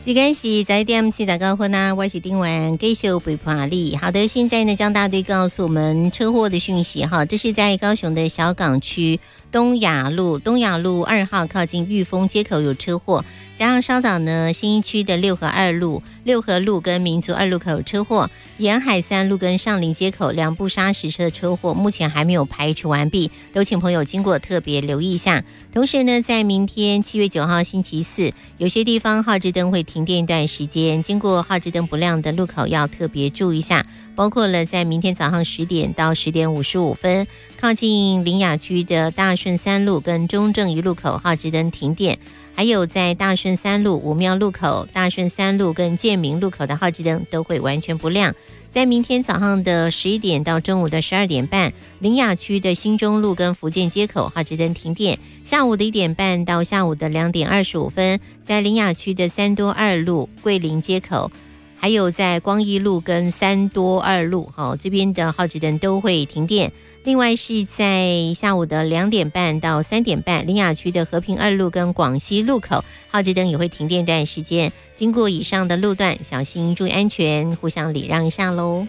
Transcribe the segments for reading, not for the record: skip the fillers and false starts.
时间是11:49分我是丁婉，继续陪伴你。好的，现在呢，江大队告诉我们车祸的讯息哈，这是在高雄的小港区东雅路2号靠近裕丰街口有车祸，加上稍早呢，新一区的六合路跟民族2路口有车祸，沿海3路跟上林街口两部砂石车的车祸，目前还没有排除完毕，都请朋友经过特别留意一下。同时呢，在明天7月9号星期四，有些地方号志灯会停电一段时间，经过号志灯不亮的路口要特别注意一下，包括了在明天早上10点到10点55分，靠近苓雅区的大顺3路跟中正1路口号志灯停电，还有在大顺3路武庙路口、大顺3路跟建明路口的号志灯都会完全不亮。在明天早上的11点到中午的12点半，苓雅区的新中路跟福建街口号志灯停电，下午的1点半到下午的2点25分，在苓雅区的3多2路桂林街口，还有在光义路跟3多2路这边的号志灯都会停电。另外是在下午的2点半到3点半，苓雅区的和平2路跟广西路口号志灯也会停电一段时间。经过以上的路段，小心注意安全，互相礼让一下咯。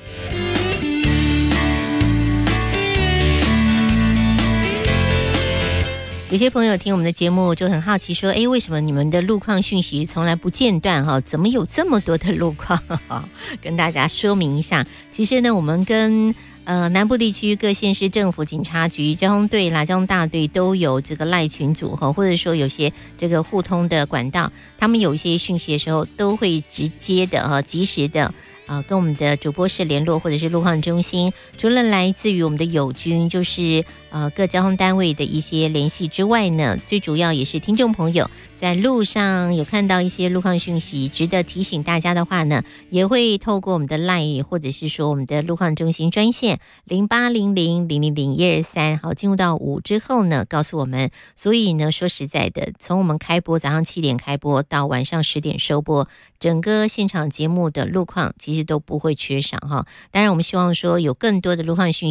有些朋友听我们的节目就很好奇说，为什么你们的路况讯息从来不间断怎么有这么多的路况跟大家说明一下。其实呢，我们跟南部地区各县市政府警察局交通队交通大队都有这个赖群组或者说有些这个互通的管道，他们有一些讯息的时候都会直接的及时的跟我们的主播室联络，或者是路况中心。除了来自于我们的友军，就是各交通单位的一些联系之外呢，最主要也是听众朋友在路上有看到一些路况讯息值得提醒大家的话呢，也会透过我们的 LINE 或者是说我们的路况中心专线0800000123好，进入到5之后呢告诉我们。所以呢，说实在的，从我们开播早上7点开播到晚上10点收播，整个现场节目的路况其实都不会缺少当然我们希望说有更多的路况讯息